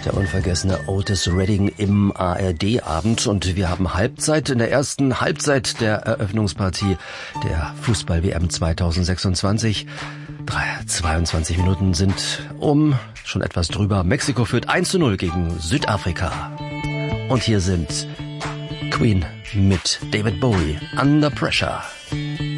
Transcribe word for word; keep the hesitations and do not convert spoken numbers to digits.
Der unvergessene Otis Redding im A R D-Abend und wir haben Halbzeit in der ersten Halbzeit der Eröffnungspartie der Fußball-W M zweitausendsechsundzwanzig. zweiundzwanzig Minuten sind um, schon etwas drüber. Mexiko führt eins zu null gegen Südafrika. Und hier sind Queen mit David Bowie, Under Pressure.